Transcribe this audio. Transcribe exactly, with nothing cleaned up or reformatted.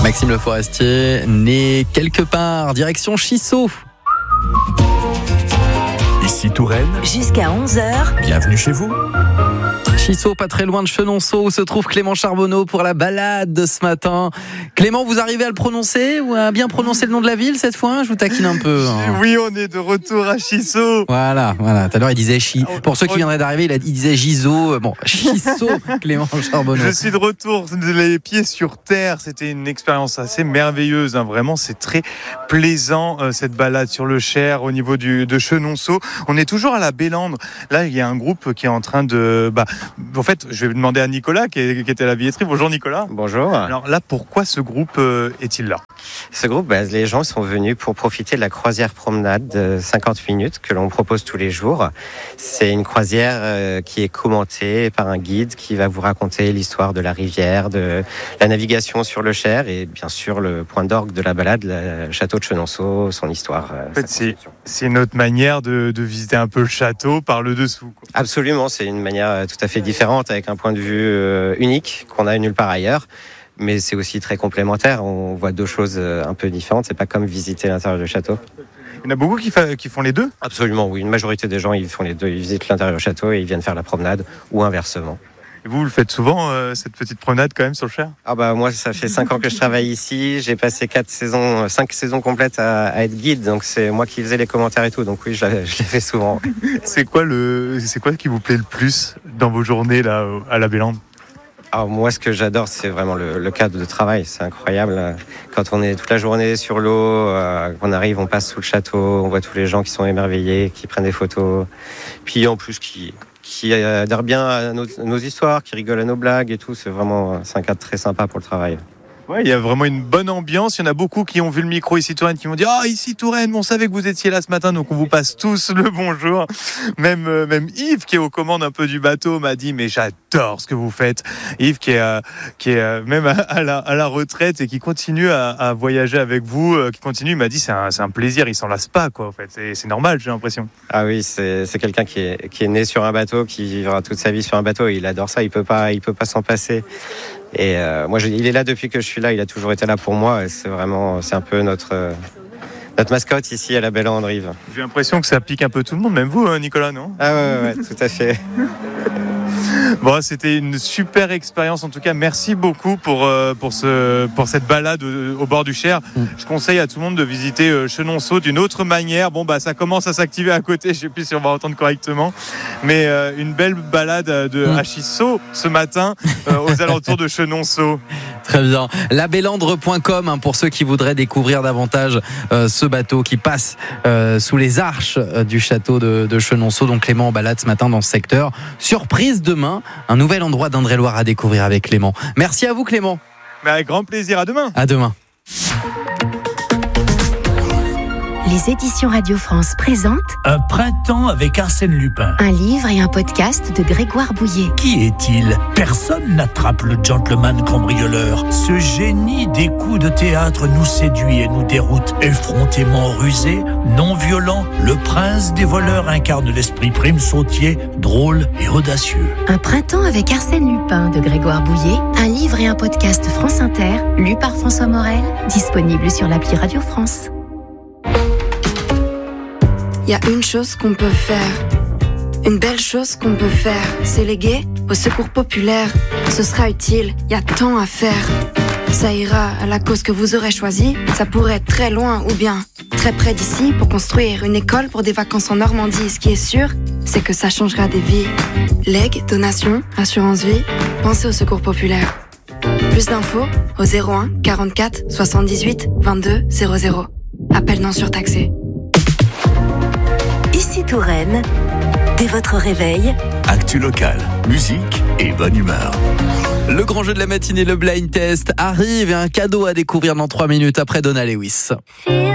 Maxime Le Forestier, né quelque part, direction Chissot. Ici Touraine. Jusqu'à onze heures. Bienvenue chez vous. Chissot, pas très loin de Chenonceau, où se trouve Clément Charbonneau pour la balade de ce matin. Clément, vous arrivez à le prononcer ou à bien prononcer le nom de la ville cette fois? Je vous taquine un peu. Hein. Oui, on est de retour à Chissot. Voilà, voilà. Tout à l'heure, il disait Chi. Pour ceux qui viendraient d'arriver, il, a, il disait Giso. Bon, Chissot, Clément Charbonneau. Je suis de retour, les pieds sur terre. C'était une expérience assez merveilleuse. Hein. Vraiment, c'est très plaisant euh, cette balade sur le Cher au niveau du, de Chenonceau. On est toujours à la Bélandre. Là, il y a un groupe qui est en train de... Bah, en fait, je vais demander à Nicolas qui, est, qui était à la billetterie. Bonjour Nicolas. Bonjour. Alors là, pourquoi ce groupe euh, est-il là? Ce groupe, bah, les gens sont venus pour profiter de la croisière promenade de cinquante minutes que l'on propose tous les jours. C'est une croisière euh, qui est commentée par un guide qui va vous raconter l'histoire de la rivière, de la navigation sur le Cher et bien sûr le point d'orgue de la balade, le château de Chenonceau, son histoire. Euh, en fait, c'est, c'est une autre manière de, de visiter un peu le château par le dessous. Quoi. Absolument, c'est une manière tout à fait différente avec un point de vue euh, unique qu'on a nulle part ailleurs. Mais c'est aussi très complémentaire. On voit deux choses un peu différentes. C'est pas comme visiter l'intérieur du château. Il y en a beaucoup qui, fa- qui font les deux? Absolument, oui. Une majorité des gens, ils font les deux. Ils visitent l'intérieur du château et ils viennent faire la promenade ou inversement. Et vous, vous le faites souvent, euh, cette petite promenade quand même sur le Cher? Ah bah moi, ça fait cinq ans que je travaille ici. J'ai passé quatre saisons, cinq saisons complètes à, à être guide. Donc c'est moi qui faisais les commentaires et tout. Donc oui, je, je l'ai fait souvent. C'est quoi le, c'est quoi qui vous plaît le plus dans vos journées là à la Bélandre? Alors moi, ce que j'adore, c'est vraiment le, le cadre de travail. C'est incroyable. Quand on est toute la journée sur l'eau, euh, on arrive, on passe sous le château, on voit tous les gens qui sont émerveillés, qui prennent des photos. Puis en plus, qui, qui adhèrent bien à nos, nos histoires, qui rigolent à nos blagues et tout. C'est vraiment, c'est un cadre très sympa pour le travail. Ouais, il y a vraiment une bonne ambiance. Il y en a beaucoup qui ont vu le micro ici Touraine, qui m'ont dit ah oh, ici Touraine, on savait que vous étiez là ce matin, donc on vous passe tous le bonjour. Même euh, même Yves qui est aux commandes un peu du bateau m'a dit mais j'adore ce que vous faites. Yves qui est euh, qui est euh, même à, à la à la retraite et qui continue à, à voyager avec vous, euh, qui continue. Il m'a dit c'est un c'est un plaisir, il s'en lasse pas quoi. En fait, c'est, c'est normal, j'ai l'impression. Ah oui, c'est c'est quelqu'un qui est qui est né sur un bateau, qui vivra toute sa vie sur un bateau. Il adore ça, il peut pas il peut pas s'en passer. Et euh, moi, je, il est là depuis que je suis là. Il a toujours été là pour moi. Et c'est vraiment, c'est un peu notre euh, notre mascotte ici à la Bélandre, Yves. J'ai l'impression que ça pique un peu tout le monde, même vous, hein, Nicolas, non? Ah ouais, ouais, ouais, tout à fait. Bon, c'était une super expérience en tout cas. Merci beaucoup pour euh, pour ce pour cette balade au, au bord du Cher. Mm. Je conseille à tout le monde de visiter euh, Chenonceau d'une autre manière. Bon bah ça commence à s'activer à côté. Je sais plus si on va entendre correctement, mais euh, une belle balade de mm. à Chissot ce matin euh, aux alentours de Chenonceau. Très bien. la bélandre point com hein, pour ceux qui voudraient découvrir davantage euh, ce bateau qui passe euh, sous les arches euh, du château de, de Chenonceau. Donc Clément en balade ce matin dans ce secteur. Surprise demain, un nouvel endroit d'Indre-et-Loire à découvrir avec Clément. Merci à vous Clément. Mais avec grand plaisir, à demain. À demain. Les éditions Radio France présentent Un printemps avec Arsène Lupin. un livre et un podcast de Grégoire Bouillet. Qui est-il? Personne n'attrape le gentleman cambrioleur. Ce génie des coups de théâtre nous séduit et nous déroute. Effrontément rusé, non violent, le prince des voleurs incarne l'esprit prime sautier, drôle et audacieux. Un printemps avec Arsène Lupin de Grégoire Bouillet, un livre et un podcast France Inter, lu par François Morel, disponible sur l'appli Radio France. Il y a une chose qu'on peut faire, une belle chose qu'on peut faire, c'est léguer au secours populaire. Ce sera utile, il y a tant à faire. Ça ira à la cause que vous aurez choisie, ça pourrait être très loin ou bien très près d'ici pour construire une école pour des vacances en Normandie. Ce qui est sûr, c'est que ça changera des vies. Legs, donations, assurance vie, pensez au secours populaire. Plus d'infos au zéro un quarante-quatre soixante-dix-huit vingt-deux zéro zéro. Appel non surtaxé. Ici Touraine, dès votre réveil, Actu local, musique et bonne humeur. Le grand jeu de la matinée, le blind test, arrive et un cadeau à découvrir dans trois minutes après Donna Lewis.